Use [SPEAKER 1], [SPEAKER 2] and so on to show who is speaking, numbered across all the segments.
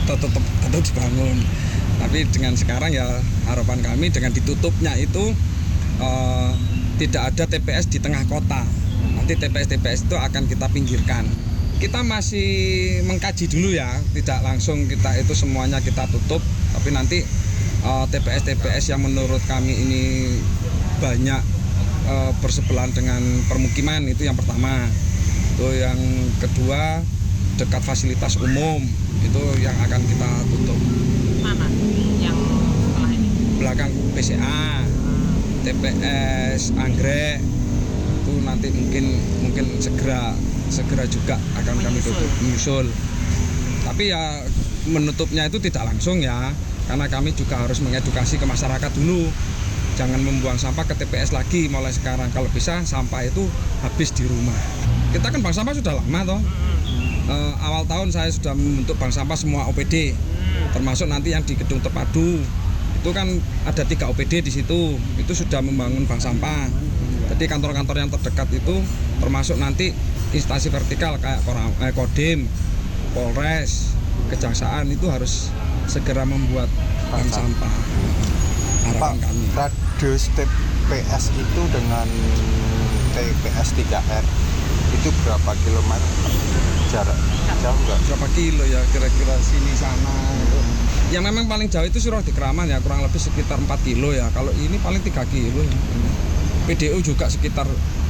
[SPEAKER 1] tetap dibangun. Tapi dengan sekarang ya harapan kami dengan ditutupnya itu tidak ada TPS di tengah kota. Nanti TPS itu akan kita pinggirkan. Kita masih mengkaji dulu ya, tidak langsung kita itu semuanya kita tutup, tapi nanti TPS yang menurut kami ini banyak bersebelahan dengan permukiman, itu yang pertama. Itu yang kedua, dekat fasilitas umum, itu yang akan kita tutup.
[SPEAKER 2] Mana yang setelah ini?
[SPEAKER 1] Belakang PCA, TPS Anggrek, itu nanti mungkin segera juga akan kami tutup, menyusul. Tapi ya menutupnya itu tidak langsung ya, karena kami juga harus mengedukasi ke masyarakat dulu. Jangan membuang sampah ke TPS lagi mulai sekarang. Kalau bisa sampah itu habis di rumah. Kita kan bank sampah sudah lama toh. Awal tahun saya sudah membentuk bank sampah semua OPD, termasuk nanti yang di gedung terpadu. Itu kan ada 3 OPD di situ. Itu sudah membangun bank sampah. Jadi kantor-kantor yang terdekat itu termasuk nanti instansi vertikal kayak Kodim, Polres, Kejaksaan itu harus segera membuat bank sampah. Harapan
[SPEAKER 3] Pak,
[SPEAKER 1] kami.
[SPEAKER 3] radius TPS itu dengan TPS 3R itu berapa kilometer jarak? Jauh nggak?
[SPEAKER 1] Berapa kilo ya kira-kira sini sana? Yang memang paling jauh itu Surau di Kraman ya, kurang lebih sekitar 4 kilo ya. Kalau ini paling 3 kilo ya. PDU juga sekitar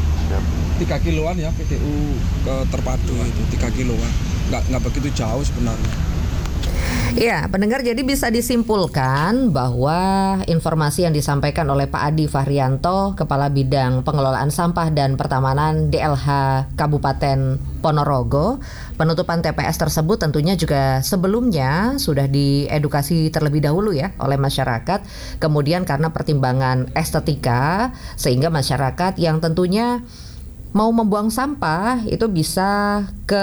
[SPEAKER 1] 3 kiloan ya, PDU ke terpadu itu 3 kiloan. Nggak begitu jauh sebenarnya.
[SPEAKER 2] Ya, pendengar, jadi bisa disimpulkan bahwa informasi yang disampaikan oleh Pak Adi Fahrianto, Kepala Bidang Pengelolaan Sampah dan Pertamanan DLH Kabupaten Ponorogo, penutupan TPS tersebut tentunya juga sebelumnya sudah diedukasi terlebih dahulu ya oleh masyarakat. Kemudian karena pertimbangan estetika, sehingga masyarakat yang tentunya mau membuang sampah itu bisa ke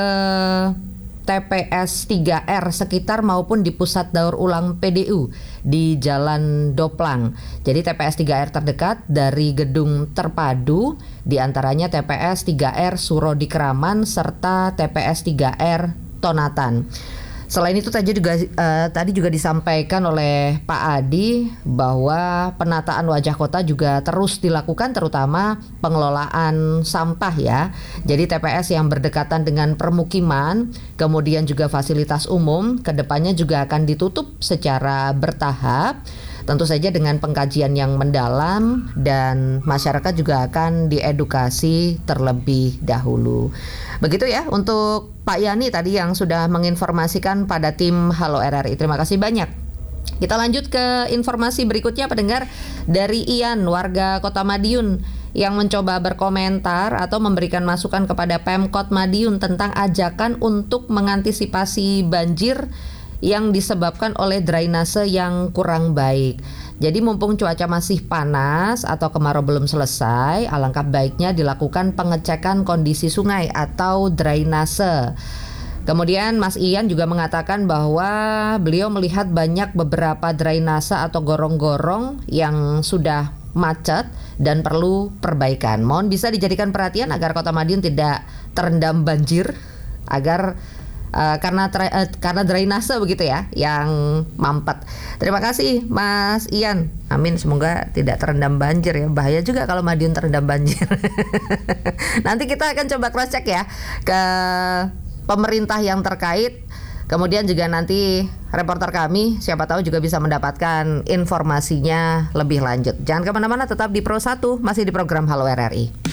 [SPEAKER 2] TPS 3R sekitar maupun di pusat daur ulang PDU di Jalan Doplang. Jadi TPS 3R terdekat dari gedung terpadu diantaranya TPS 3R Suro di Kraman serta TPS 3R Tonatan. Selain itu tadi juga disampaikan oleh Pak Adi bahwa penataan wajah kota juga terus dilakukan, terutama pengelolaan sampah ya. Jadi TPS yang berdekatan dengan permukiman, kemudian juga fasilitas umum, kedepannya juga akan ditutup secara bertahap. Tentu saja dengan pengkajian yang mendalam dan masyarakat juga akan diedukasi terlebih dahulu. Begitu ya untuk Pak Yani tadi yang sudah menginformasikan pada tim Halo RRI. Terima kasih banyak. Kita lanjut ke informasi berikutnya, pendengar, dari Ian, warga Kota Madiun, yang mencoba berkomentar atau memberikan masukan kepada Pemkot Madiun tentang ajakan untuk mengantisipasi banjir yang disebabkan oleh drainase yang kurang baik. Jadi mumpung cuaca masih panas atau kemarau belum selesai, alangkah baiknya dilakukan pengecekan kondisi sungai atau drainase. Kemudian Mas Ian juga mengatakan bahwa beliau melihat banyak beberapa drainase atau gorong-gorong yang sudah macet dan perlu perbaikan. Mohon bisa dijadikan perhatian agar Kota Madiun tidak terendam banjir, agar karena drainase begitu ya yang mampet. Terima kasih Mas Ian. Amin, semoga tidak terendam banjir ya. Bahaya juga kalau Madiun terendam banjir. Nanti kita akan coba cross check ya ke pemerintah yang terkait. Kemudian juga nanti reporter kami siapa tahu juga bisa mendapatkan informasinya lebih lanjut. Jangan kemana-mana, tetap di Pro 1, masih di program Halo RRI.